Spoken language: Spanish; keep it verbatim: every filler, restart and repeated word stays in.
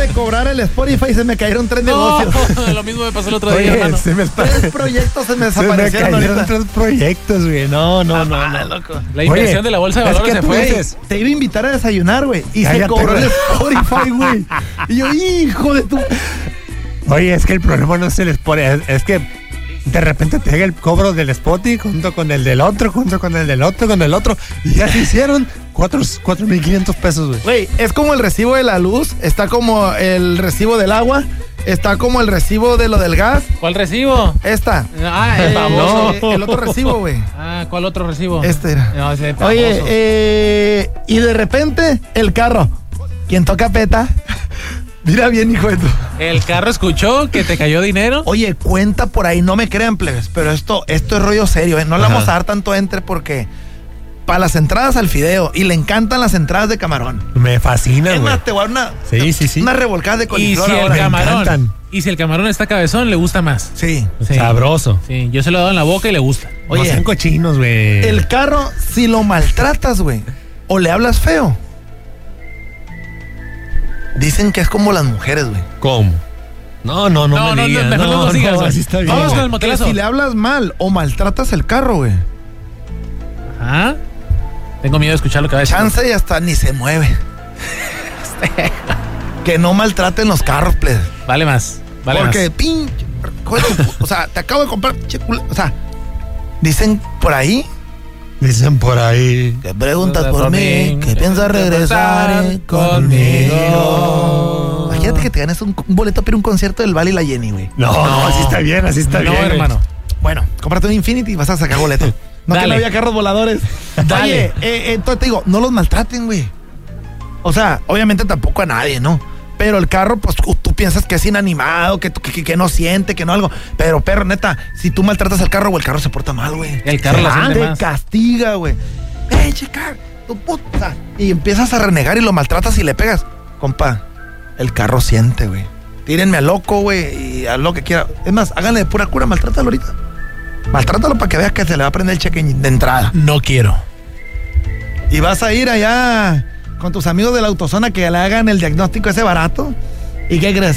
de cobrar el Spotify se me cayeron tres No, negocios. lo mismo me pasó el otro Oye, día, hermano. se me está... Tres proyectos se me Se me desaparecieron cayeron ahorita. tres proyectos, güey. No, no, no, Ah, no. loco. La inversión Oye, de la bolsa de es valores que se tú fue. dices- Te iba a invitar a desayunar, güey. Y Cállate, se cobró güey. el Spotify, güey. Y yo, hijo de tu... Oye, es que el problema no se les pone, es, es que de repente te llega el cobro del Spotify junto con el del otro, junto con el del otro, con el otro, y ya se hicieron cuatro mil quinientos pesos, güey. Güey, es como el recibo de la luz, está como el recibo del agua, está como el recibo de lo del gas. ¿Cuál recibo? Esta. Ah, el Eh, baboso. eh, el otro recibo, güey. Ah, ¿cuál otro recibo? Este era. No, ese es Oye, baboso. eh, y de repente, el carro. ¿Quién toca peta? Mira bien, hijo de tu... ¿El carro escuchó que te cayó dinero? Oye, cuenta por ahí, no me crean, plebes, pero esto, esto es rollo serio, ¿eh? No le Ajá. vamos a dar tanto entre porque para las entradas al fideo, y le encantan las entradas de camarón. Me fascina, Es güey. más, te voy a dar una, Sí, sí, sí. una revolcada de Y coliflor si el ahora. Me camarón, encantan. y si el camarón está cabezón, le gusta más. Sí. Sí. Sabroso. Sí, yo se lo he dado en la boca y le gusta. Oye, Oye, no sean cochinos, güey. el carro, si lo maltratas, güey, o le hablas feo, dicen que es como las mujeres, güey. ¿Cómo? No, no, no, No, me no, digas. mejor no lo sigas, güey. así está bien. Vamos güey. con el Que motelazo. si le hablas mal o maltratas el carro, güey, Ajá. Tengo miedo de escuchar lo que va a decir. chance y hasta ni se mueve. Que no maltraten los carros, plebes. Vale más. Vale Porque más. pinche, joder, tu- o sea, te acabo de comprar, pinche cula- o sea, dicen por ahí Dicen por ahí. que preguntas Pregunta por mí, que piensas regresar eh, conmigo. Imagínate que te ganes un, un boleto para ir a un concierto del Val y la Jenny, güey. No, no, así está bien, así está No, bien. güey. hermano. Bueno, cómprate un Infinity y vas a sacar boleto. No que Dale. no había carros voladores. Dale. Oye, eh, eh, entonces te digo, no los maltraten, güey. O sea, obviamente tampoco a nadie, ¿no? Pero el carro, pues tú, tú piensas que es inanimado, que, que, que no siente, que no algo. Pero, perro, neta, si tú maltratas al carro, güey, el carro se porta mal, güey. El carro la Ah, siente te más. castiga, güey. ¡Eh, checar! Tu puta. Y empiezas a renegar y lo maltratas y le pegas. Compa, el carro siente, güey. Tírenme a loco, güey, y a lo que quiera. Es más, háganle de pura cura, maltrátalo ahorita. Maltrátalo para que veas que se le va a prender el cheque de entrada. No quiero. Y vas a ir allá con tus amigos de la autozona que le hagan el diagnóstico ese barato. ¿Y qué crees?